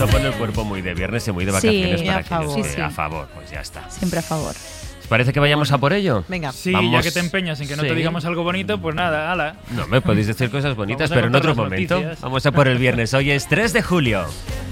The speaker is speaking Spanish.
Esto pone el cuerpo muy de viernes y muy de vacaciones Sí, para a aquellos favor. que Sí, sí. a favor, pues ya está. Siempre a favor. ¿Os parece que vayamos a por ello? Venga. Sí, Vamos. ya que te empeñas en que no Sí. te digamos algo bonito, pues nada, ala. No, me podéis decir cosas bonitas, Vamos a pero en contar otro las momento. noticias. Vamos a por el viernes. Hoy es 3 de julio.